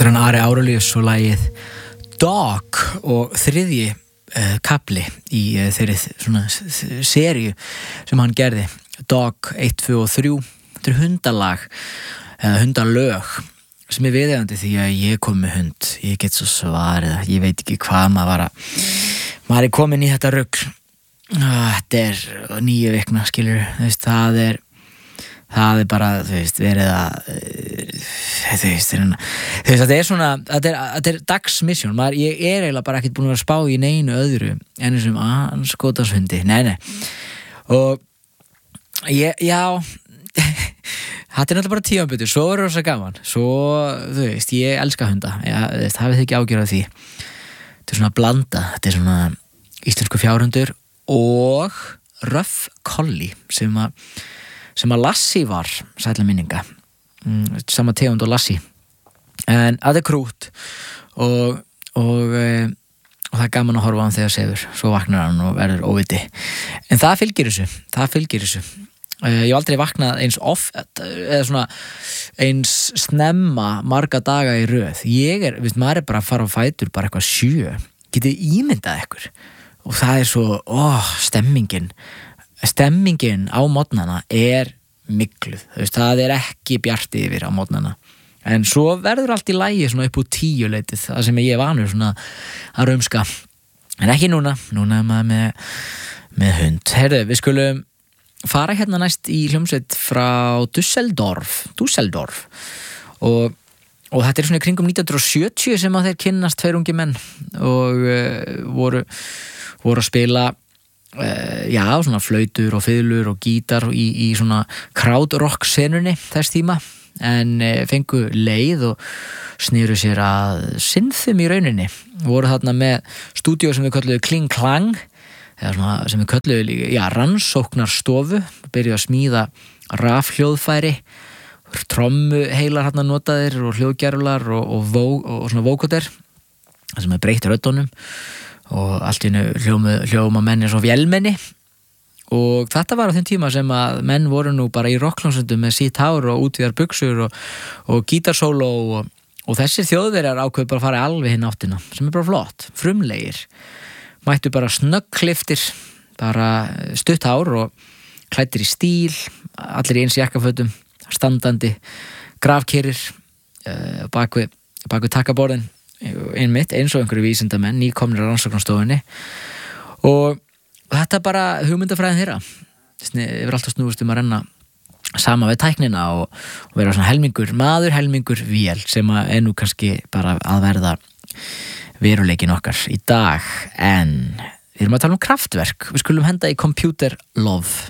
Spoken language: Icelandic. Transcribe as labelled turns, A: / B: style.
A: Adrian Ari Árelíus og lagið Dog og þriðji kapli í þeirri svona seríu sem hann gerði Dog 1, 2 og 3 þetta hundalag eða hundalög sem viðeigandi því að ég kom með hund ég get svo svarið ég veit ekki hvað maður komin í þetta rugl þetta 9 vikna skilur það er bara verið að þetta svona þetta dagsmissjón ég eiginlega bara ekkert búin að vera að spá í neinu öðru en þessum anskotanshundi nei og já þetta náttúrulega bara tímabundur svo er það gaman svo ég elska hunda hafið þið ekki ágjörð af því þetta svona blanda þetta svona íslensku fjárhundur og Rough Collie sem að Lassie var sætla minninga sama tegund og Lassie en það er krút og það er gaman að horfa á hann þegar sefur svo vaknar hann og verður óviti en það fylgir þessu ég hef aldrei vaknað eins eða svona eins snemma marga daga í röð maður er bara að fara á fætur bara eitthvað 7 getið ímyndað ykkur og það er svo stemmingin á morgnana er mikluð það er ekki bjart yfir á morgnana en svo verður allt í lagi svona upp úr 10 leitið það sem ég er vanur svona að rumska en ekki núna er maður með hund heyrðu, við skulum fara hérna næst í hljómsveit frá Düsseldorf og þetta er svona í kringum 1970 sem að þeir kynnast 2 ungi menn og voru að spila svona flautur og fiðlur og gítar í svona krautrock senunni þess tíma en fengu leið og snéru sér að synthum í rauninni voru þarna með stúdíó sem við kölluðu Kling Klang eða svona sem við kölluðu rannsóknarstofu byrjuðu að smíða rafhljóðfæri trommuheilar hérna notaðir og hljóðgervlar og svona vókoder sem breytt röddunum og allt í einu hljóma menn eins og vélmenni og þetta var á þeim tíma sem að menn voru nú bara í rockhljómsveitum með sítt hár og útvíðar buxur og gítarsóló og þessir þjóðverjar ákveðu bara að fara alveg hinn áttina sem bara flott, frumlegir mættu bara snöggliftir bara stutt hár og klæddir í stíl allir í eins jakkafötum, standandi grafkyrrir bak við takkaborðin einmitt eins og einhverju vísindamenn nýkomnir á rannsóknarstofunni og þetta er bara hugmyndafræðin þeirra yfir alltaf snúist að renna sama við tæknina og vera svona helmingur maður, helmingur vél sem er nú kannski bara að verða veruleikin okkar í dag en við erum að tala Kraftwerk við skulum henda í Computer Love